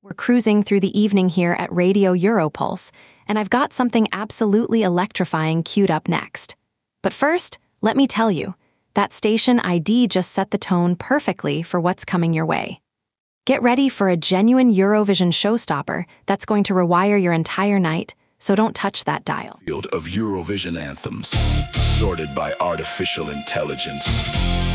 We're cruising through the evening here at Radio Europulse, and I've got something absolutely electrifying queued up next. But first, let me tell you, that station ID just set the tone perfectly for what's coming your way. Get ready for a genuine Eurovision showstopper that's going to rewire your entire night, so don't touch that dial. Field of Eurovision anthems, sorted by artificial intelligence.